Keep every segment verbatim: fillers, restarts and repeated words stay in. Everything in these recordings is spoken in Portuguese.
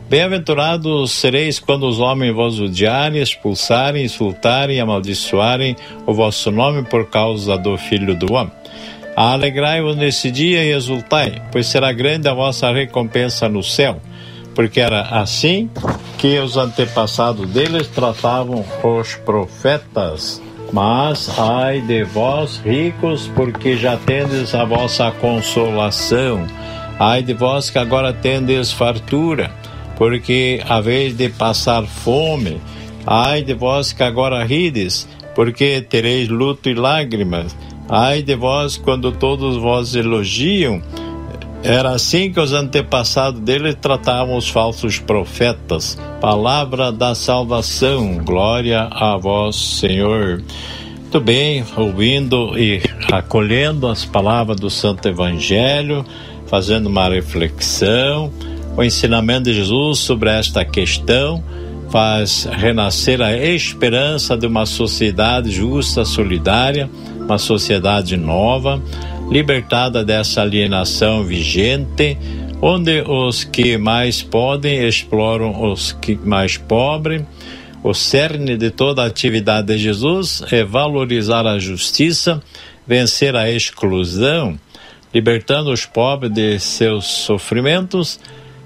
Bem-aventurados sereis quando os homens vos odiarem, expulsarem, insultarem e amaldiçoarem o vosso nome por causa do Filho do Homem. Alegrai-vos nesse dia e exultai, pois será grande a vossa recompensa no céu, porque era assim que os antepassados deles tratavam os profetas. Mas ai de vós, ricos, porque já tendes a vossa consolação. Ai de vós que agora tendes fartura, porque haveis de passar fome. Ai de vós que agora rides, porque tereis luto e lágrimas. Ai de vós quando todos vós elogiam. Era assim que os antepassados dele tratavam os falsos profetas. Palavra da salvação, glória a vós, Senhor. Muito bem, ouvindo e acolhendo as palavras do Santo Evangelho, fazendo uma reflexão, o ensinamento de Jesus sobre esta questão faz renascer a esperança de uma sociedade justa, solidária, uma sociedade nova, libertada dessa alienação vigente, onde os que mais podem exploram os que mais pobres. O cerne de toda a atividade de Jesus é valorizar a justiça, vencer a exclusão, libertando os pobres de seus sofrimentos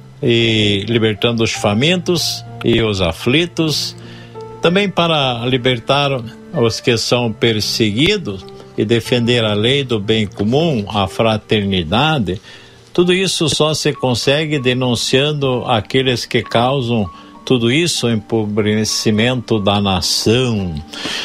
e libertando os famintos e os aflitos, também para libertar os que são perseguidos e defender a lei do bem comum, a fraternidade. Tudo isso só se consegue denunciando aqueles que causam tudo isso, o empobrecimento da nação.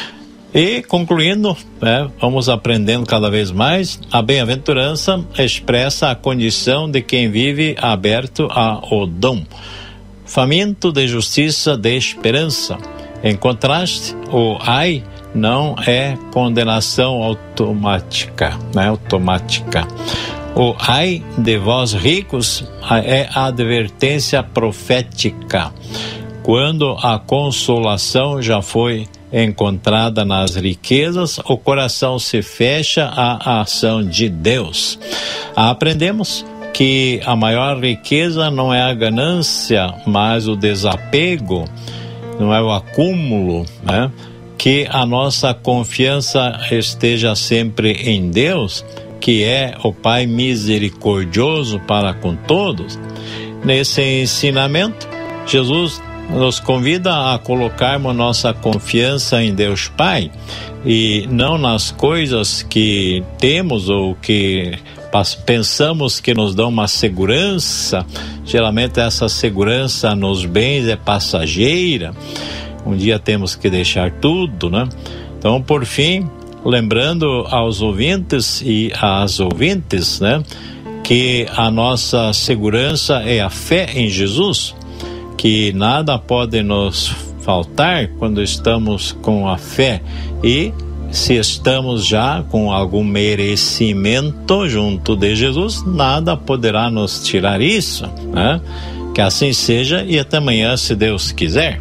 E concluindo, né, vamos aprendendo cada vez mais, a bem-aventurança expressa a condição de quem vive aberto ao dom, faminto de justiça, de esperança. Em contraste, o ai não é condenação automática, né, automática. O ai de vós ricos é a advertência profética, quando a consolação já foi encontrada nas riquezas, o coração se fecha à ação de Deus. Aprendemos que a maior riqueza não é a ganância, mas o desapego, não é o acúmulo, né? Que a nossa confiança esteja sempre em Deus, que é o Pai misericordioso para com todos. Nesse ensinamento, Jesus nos convida a colocarmos nossa confiança em Deus Pai e não nas coisas que temos ou que pensamos que nos dão uma segurança. Geralmente essa segurança nos bens é passageira. Um dia temos que deixar tudo, né? Então, por fim, lembrando aos ouvintes e às ouvintes, né, que a nossa segurança é a fé em Jesus, que nada pode nos faltar quando estamos com a fé, e se estamos já com algum merecimento junto de Jesus, nada poderá nos tirar isso, né? Que assim seja, e até amanhã, se Deus quiser.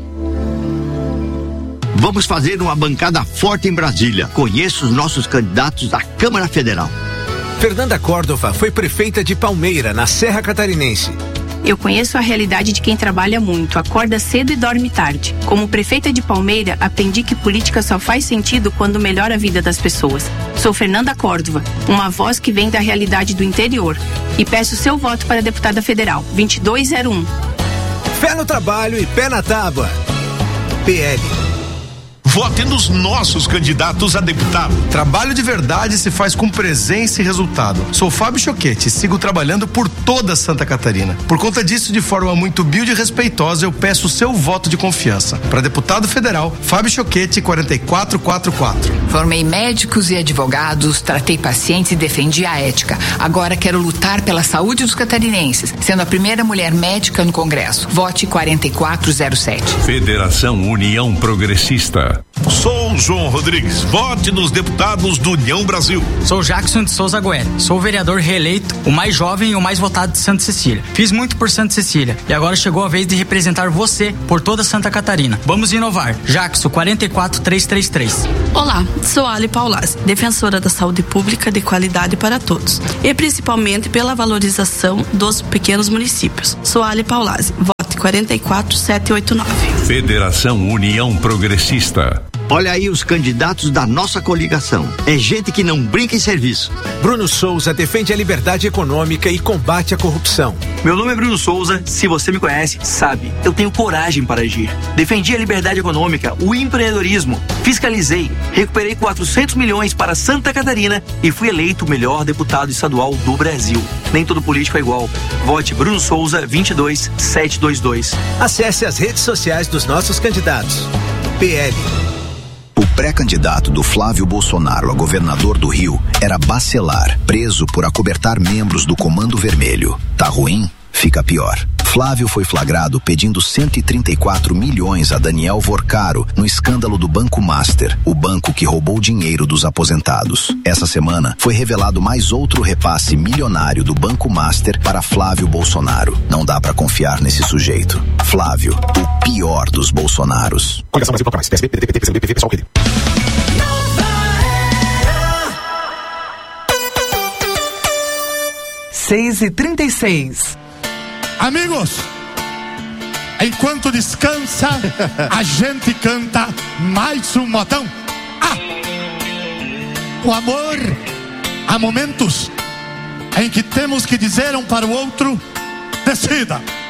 Vamos fazer uma bancada forte em Brasília. Conheça os nossos candidatos à Câmara Federal. Fernanda Córdova foi prefeita de Palmeira, na Serra Catarinense. Eu conheço a realidade de quem trabalha muito, acorda cedo e dorme tarde. Como prefeita de Palmeira, aprendi que política só faz sentido quando melhora a vida das pessoas. Sou Fernanda Córdova, uma voz que vem da realidade do interior. E peço seu voto para deputada federal, vinte e dois zero um. Fé no trabalho e pé na tábua. P L. Vote nos nossos candidatos a deputado. Trabalho de verdade se faz com presença e resultado. Sou Fábio Choquete e sigo trabalhando por toda Santa Catarina. Por conta disso, de forma muito humilde e respeitosa, eu peço o seu voto de confiança. Para deputado federal, Fábio Choquete, quarenta e quatro quarenta e quatro. Formei médicos e advogados, tratei pacientes e defendi a ética. Agora quero lutar pela saúde dos catarinenses, sendo a primeira mulher médica no Congresso. Vote quarenta e quatro zero sete. Federação União Progressista. Sou João Rodrigues, vote nos deputados do União Brasil. Sou Jackson de Souza Goelli, sou vereador reeleito, o mais jovem e o mais votado de Santa Cecília. Fiz muito por Santa Cecília e agora chegou a vez de representar você por toda Santa Catarina. Vamos inovar. Jackson, quarenta e quatro trezentos e trinta e três. Olá, sou Ali Paulaz, defensora da saúde pública de qualidade para todos e principalmente pela valorização dos pequenos municípios. Sou Ali Paulaz, vote quatro quatro sete oito nove. Federação União Progressista. Olha aí os candidatos da nossa coligação. É gente que não brinca em serviço. Bruno Souza defende a liberdade econômica e combate a corrupção. Meu nome é Bruno Souza, se você me conhece, sabe, eu tenho coragem para agir. Defendi a liberdade econômica, o empreendedorismo, fiscalizei, recuperei quatrocentos milhões para Santa Catarina e fui eleito o melhor deputado estadual do Brasil. Nem todo político é igual. Vote Bruno Souza vinte e dois sete dois dois. Acesse as redes sociais dos nossos candidatos. P L. O pré-candidato do Flávio Bolsonaro a governador do Rio era Bacelar, preso por acobertar membros do Comando Vermelho. Tá ruim? Fica pior. Flávio foi flagrado pedindo cento e trinta e quatro milhões a Daniel Vorcaro no escândalo do Banco Master, o banco que roubou dinheiro dos aposentados. Essa semana foi revelado mais outro repasse milionário do Banco Master para Flávio Bolsonaro. Não dá pra confiar nesse sujeito. Flávio, o pior dos Bolsonaros. Coligação Brasil Proclamais. P S B, P D T, P C B, P V, P S O L, P D. seis e trinta e seis. Amigos, enquanto descansa, a gente canta mais um modão. Ah! O amor, há momentos em que temos que dizer um para o outro: decida.